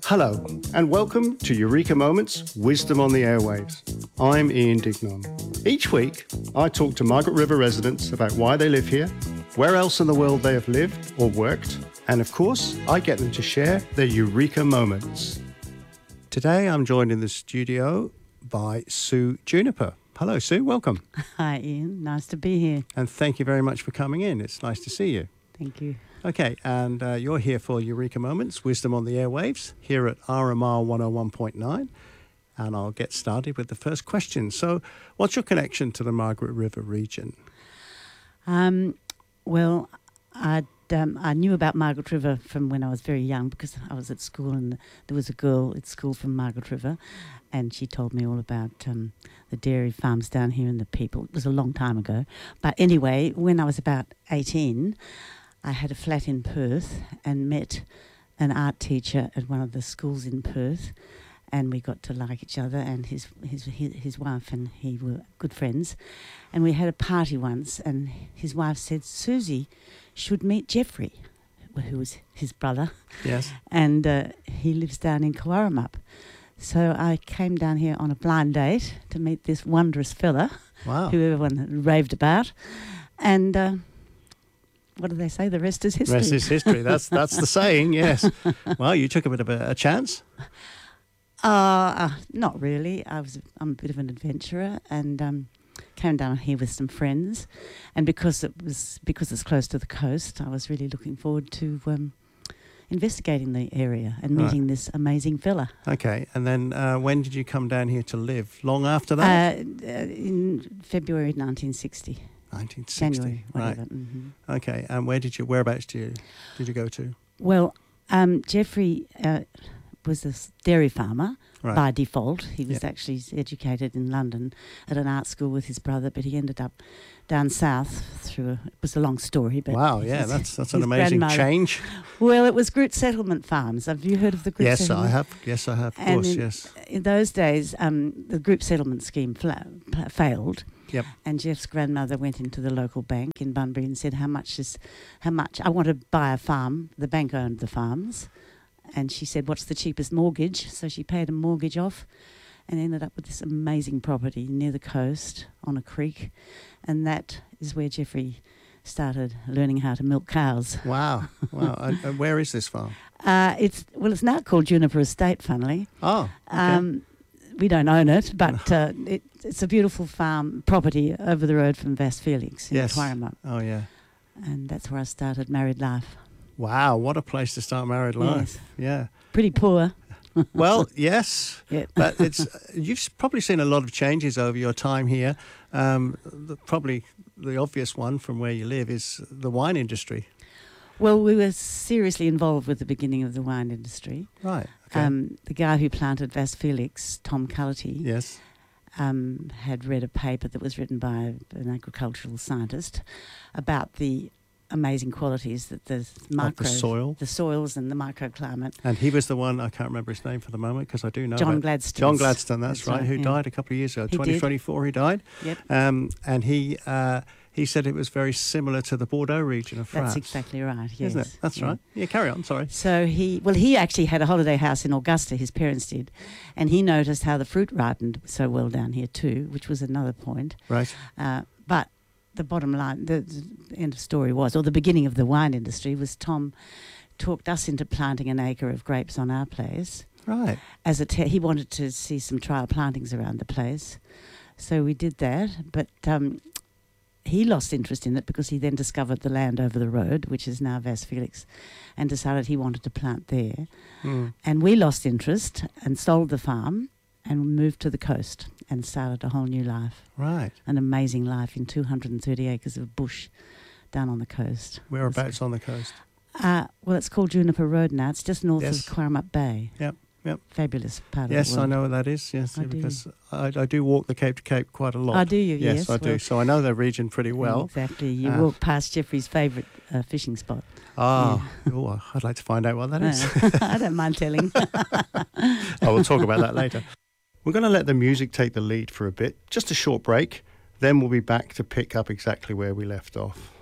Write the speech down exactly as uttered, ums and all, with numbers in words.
Hello, and welcome to Eureka Moments, Wisdom on the Airwaves. I'm Ian Dignon. Each week, I talk to Margaret River residents about why they live here, where else in the world they have lived or worked, and of course, I get them to share their Eureka Moments. Today, I'm joined in the studio by Sue Juniper. Hello, Sue. Welcome. Hi, Ian. Nice to be here. And thank you very much for coming in. It's nice to see you. Thank you. Okay, and uh, you're here for Eureka Moments, Wisdom on the Airwaves, here at R M R one oh one point nine. And I'll get started with the first question. So, what's your connection to the Margaret River region? Um, well, I'd, um, I knew about Margaret River from when I was very young because I was at school and there was a girl at school from Margaret River and she told me all about um, the dairy farms down here and the people. It was a long time ago. But anyway, when I was about eighteen, I had a flat in Perth and met an art teacher at one of the schools in Perth, and we got to like each other, and his his his, his wife and he were good friends. And we had a party once, and his wife said, Susie should meet Jeffrey, who was his brother. Yes. And uh, he lives down in Cowarumup. So I came down here on a blind date to meet this wondrous fella, Wow. who everyone raved about. And... Uh, what do they say? The rest is history. Rest is history. That's that's the saying, yes. Well, you took a bit of a, a chance. Uh, uh, not really. I was. I'm a bit of an adventurer, and um, came down here with some friends. And because it was because it's close to the coast, I was really looking forward to um, investigating the area and meeting right. this amazing fella. Okay, and then uh, when did you come down here to live? Long after that? Uh, in February nineteen sixty. nineteen sixty, January, right? Mm-hmm. Okay, and where did you? Whereabouts did you did you go to? Well, um, Jeffrey uh, was a dairy farmer right. by default. He was yep. actually educated in London at an art school with his brother, but he ended up down south through. A, it was a long story, but wow, yeah, his, that's that's an amazing change. Well, it was Groot Settlement Farms. Have you heard of the Groot yes, Settlement? I have. Yes, I have. Of and course, in, yes. In those days, um, the group settlement scheme fla- failed. Yep. And Jeff's grandmother went into the local bank in Bunbury and said, how much is, how much, I want to buy a farm. The bank owned the farms. And she said, what's the cheapest mortgage? So she paid a mortgage off and ended up with this amazing property near the coast on a creek. And that is where Jeffrey started learning how to milk cows. Wow. Wow. and, and where is this farm? Uh, it's, well, it's now called Juniper Estate, funnily. Oh, okay. Um, we don't own it, but uh, it, it's a beautiful farm property over the road from Vas Felix in yes. Cowarumup. Oh, yeah. And that's where I started married life. Wow, what a place to start married life. Yes. Yeah. Pretty poor. Well, yes, yep. but it's you've probably seen a lot of changes over your time here. Um, the, probably the obvious one from where you live is the wine industry. Well, we were seriously involved with the beginning of the wine industry. Right. Okay. Um, the guy who planted Vas Felix, Tom Cullity, yes. um, had read a paper that was written by an agricultural scientist about the amazing qualities that the micro, the soil, the soils and the microclimate. And he was the one, I can't remember his name for the moment because I do know. John Gladstone. John Gladstone, that's, that's right, right, who yeah. died a couple of years ago. He twenty twenty-four, did. he died. Yep. Um, and he uh, he said it was very similar to the Bordeaux region of France. That's exactly right. Yes. Isn't it? That's yeah. right. Yeah, carry on. Sorry. So he, well, he actually had a holiday house in Augusta. His parents did, and he noticed how the fruit ripened so well down here too, which was another point. Right. Uh, but the bottom line, the, the end of story was, or the beginning of the wine industry was, Tom talked us into planting an acre of grapes on our place. Right. As a te- he wanted to see some trial plantings around the place, so we did that. But um, he lost interest in it because he then discovered the land over the road, which is now Vas Felix, and decided he wanted to plant there. Mm. And we lost interest and sold the farm and moved to the coast and started a whole new life. Right. An amazing life in two hundred thirty acres of bush down on the coast. Whereabouts on the coast? Uh, well, it's called Juniper Road now. It's just north yes. of Cowarumup Bay. Yep, yep. Fabulous part yes, of the world. Yes, I know what that is. Yes, I because do. I, I do walk the Cape to Cape quite a lot. Oh, do you? Yes, Yes, I well, do. So I know the region pretty well. Exactly. You uh, walk past Jeffrey's favourite uh, fishing spot. Ah, yeah. oh, I'd like to find out what that is. I don't mind telling. I will talk about that later. We're going to let the music take the lead for a bit, just a short break. Then we'll be back to pick up exactly where we left off.